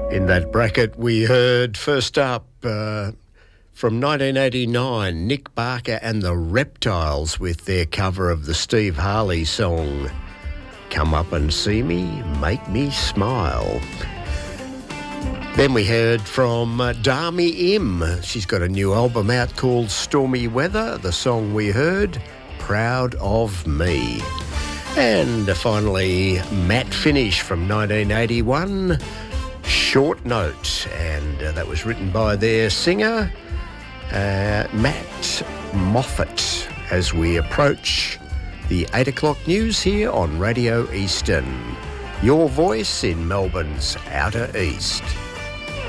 In that bracket, we heard first up from 1989, Nick Barker and the Reptiles with their cover of the Steve Harley song, Come Up and See Me, Make Me Smile. Then we heard from Dami Im. She's got a new album out called Stormy Weather. The song we heard, Proud of Me. And finally, Matt Finish from 1981, Short Note, and that was written by their singer, Matt Moffat, as we approach the 8 o'clock news here on Radio Eastern, your voice in Melbourne's Outer East.